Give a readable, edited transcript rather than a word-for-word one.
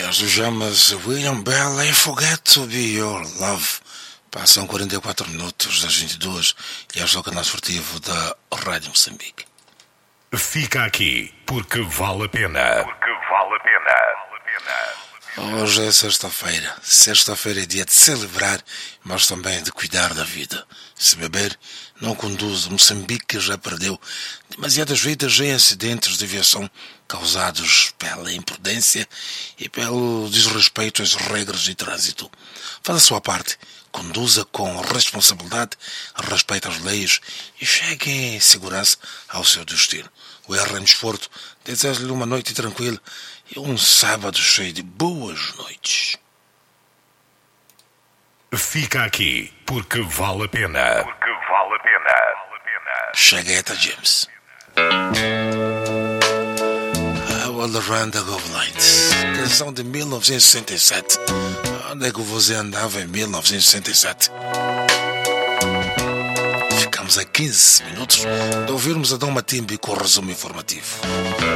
As do Jamas, William Bell, I Forget to Be Your Love. Passam 44 minutos das 22 e este é o canal esportivo da Rádio Moçambique. Fica aqui, porque vale a pena. Hoje é sexta-feira. Sexta-feira é dia de celebrar, mas também de cuidar da vida. Se beber, não conduz. Moçambique já perdeu demasiadas vidas em acidentes de aviação causados pela imprudência e pelo desrespeito às regras de trânsito. Faça a sua parte. Conduza com responsabilidade, respeite as leis e chegue em segurança ao seu destino. O RM Desporto deseja-lhe uma noite tranquila e um sábado cheio de boas noites. Fica aqui, porque vale a pena. Chegueta James. All Around the Love Lights. Canção de 1967. Onde é que você andava em 1967? Ficamos a 15 minutos de ouvirmos a Dom Matimbe com o resumo informativo.